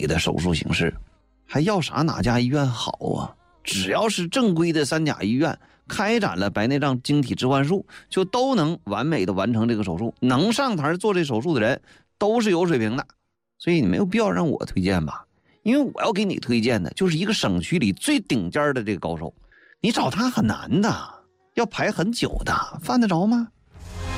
美的手术形式，还要啥哪家医院好啊？只要是正规的3甲医院开展了白内障晶体置换术，就都能完美的完成这个手术。能上台做这手术的人都是有水平的，所以你没有必要让我推荐吧？因为我要给你推荐的就是一个省区里最顶尖的这个高手，你找他很难的，要排很久的，犯得着吗？